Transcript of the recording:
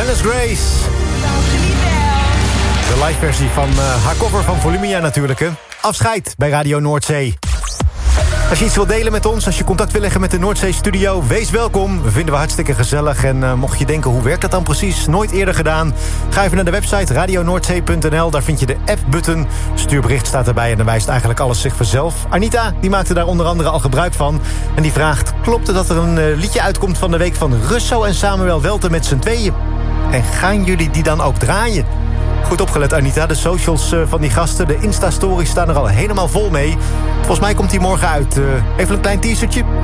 Dennis Grace. De live versie van haar cover van Volumia natuurlijk. Hè. Afscheid bij Radio Noordzee. Als je iets wilt delen met ons, als je contact wil leggen met de Noordzee Studio, wees welkom. We vinden we hartstikke gezellig. En mocht je denken, hoe werkt dat dan precies? Nooit eerder gedaan. Ga even naar de website radionoordzee.nl. Daar vind je de app-button. Stuurbericht staat erbij en dan wijst eigenlijk alles zich vanzelf. Anita, die maakte daar onder andere al gebruik van. En die vraagt, klopt het dat er een liedje uitkomt van de week van Russo en Samuel Welte met z'n tweeën? En gaan jullie die dan ook draaien? Goed opgelet, Anita. De socials van die gasten, de Insta-stories staan er al helemaal vol mee. Volgens mij komt die morgen uit. Even een klein teasertje.